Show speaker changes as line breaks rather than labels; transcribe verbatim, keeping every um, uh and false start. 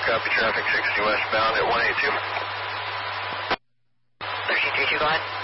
Copy traffic sixty westbound at one eighty-two.
thirteen three two, go ahead.